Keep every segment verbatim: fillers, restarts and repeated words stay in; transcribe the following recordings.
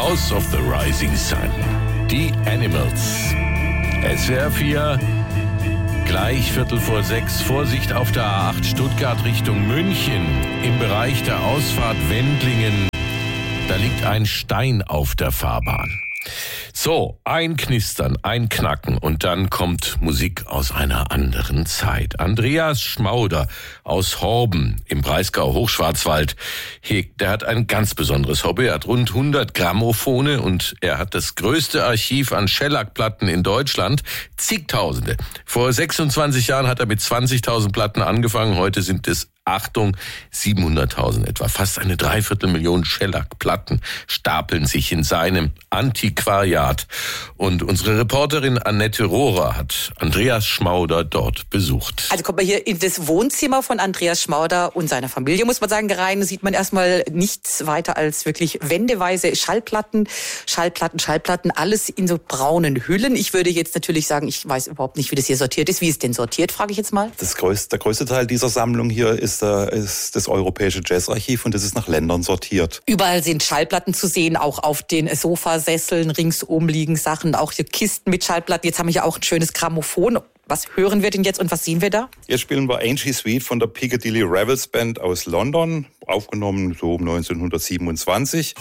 House of the Rising Sun. Die Animals. S W R vier, gleich Viertel vor sechs. Vorsicht auf der A acht Stuttgart Richtung München. Im Bereich der Ausfahrt Wendlingen. Da liegt ein Stein auf der Fahrbahn. So, ein Knistern, ein Knacken und dann kommt Musik aus einer anderen Zeit. Andreas Schmauder aus Horben im Breisgau-Hochschwarzwald, der hat ein ganz besonderes Hobby. Er hat rund hundert Grammophone und er hat das größte Archiv an Schellackplatten in Deutschland, zigtausende. Vor sechsundzwanzig Jahren hat er mit zwanzigtausend Platten angefangen, heute sind es Achtung, siebenhunderttausend etwa. Fast eine Dreiviertelmillion Schellackplatten stapeln sich in seinem Antiquariat. Und unsere Reporterin Annette Rohrer hat Andreas Schmauder dort besucht. Also kommt man hier in das Wohnzimmer von Andreas Schmauder und seiner Familie, muss man sagen, rein, sieht man erstmal nichts weiter als wirklich wendeweise Schallplatten, Schallplatten, Schallplatten, alles in so braunen Hüllen. Ich würde jetzt natürlich sagen, ich weiß überhaupt nicht, wie das hier sortiert ist. Wie ist denn sortiert, frage ich jetzt mal? Das größte, der größte Teil dieser Sammlung hier ist ist das Europäische Jazzarchiv und das ist nach Ländern sortiert. Überall sind Schallplatten zu sehen, auch auf den Sofasesseln ringsum liegen Sachen, auch hier Kisten mit Schallplatten. Jetzt haben wir hier auch ein schönes Grammophon. Was hören wir denn jetzt und was sehen wir da? Jetzt spielen wir Angie Sweet von der Piccadilly Revels Band aus London, aufgenommen so um neunzehnhundertsiebenundzwanzig.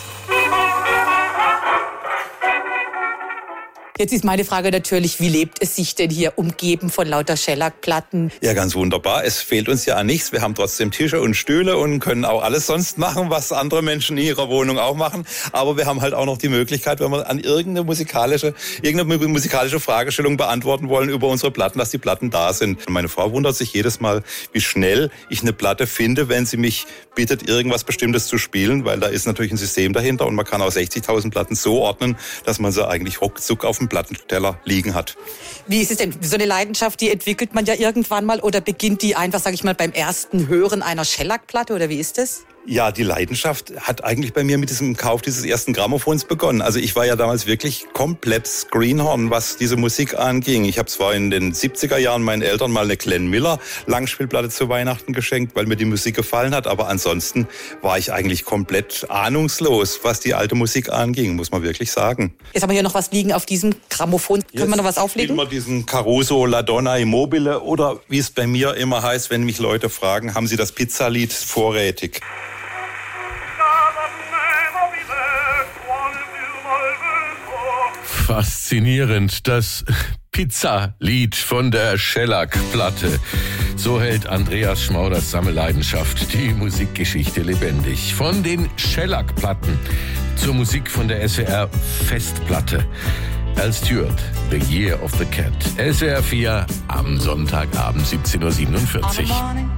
Jetzt ist meine Frage natürlich, wie lebt es sich denn hier umgeben von lauter Schellackplatten? Ja, ganz wunderbar. Es fehlt uns ja an nichts. Wir haben trotzdem Tische und Stühle und können auch alles sonst machen, was andere Menschen in ihrer Wohnung auch machen. Aber wir haben halt auch noch die Möglichkeit, wenn wir an irgendeine musikalische, irgendeine musikalische Fragestellung beantworten wollen über unsere Platten, dass die Platten da sind. Und meine Frau wundert sich jedes Mal, wie schnell ich eine Platte finde, wenn sie mich bittet, irgendwas Bestimmtes zu spielen, weil da ist natürlich ein System dahinter und man kann auch sechzigtausend Platten so ordnen, dass man sie eigentlich ruckzuck auf dem Plattenteller liegen hat. Wie ist es denn? So eine Leidenschaft, die entwickelt man ja irgendwann mal oder beginnt die einfach, sage ich mal, beim ersten Hören einer Schellackplatte oder wie ist das? Ja, die Leidenschaft hat eigentlich bei mir mit diesem Kauf dieses ersten Grammophons begonnen. Also ich war ja damals wirklich komplett Greenhorn, was diese Musik anging. Ich habe zwar in den siebziger Jahren meinen Eltern mal eine Glenn Miller Langspielplatte zu Weihnachten geschenkt, weil mir die Musik gefallen hat, aber ansonsten war ich eigentlich komplett ahnungslos, was die alte Musik anging, muss man wirklich sagen. Jetzt haben wir hier noch was liegen auf diesem Grammophon. Jetzt können wir noch was auflegen? Immer diesen Caruso La Donna Immobile oder wie es bei mir immer heißt, wenn mich Leute fragen, haben Sie das Pizzalied vorrätig? Faszinierend, das Pizzalied von der Schellackplatte. So hält Andreas Schmauders Sammelleidenschaft die Musikgeschichte lebendig. Von den Schellackplatten zur Musik von der S W R Festplatte. Al Stewart, The Year of the Cat. S W R vier am Sonntagabend siebzehn Uhr siebenundvierzig.